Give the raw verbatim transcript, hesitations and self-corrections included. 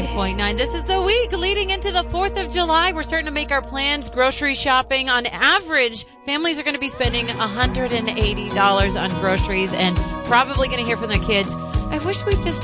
ninety-nine point nine. This is the week leading into the fourth of July. We're starting to make our plans. Grocery shopping. On average, families are going to be spending one hundred eighty dollars on groceries and probably going to hear from their kids, I wish we just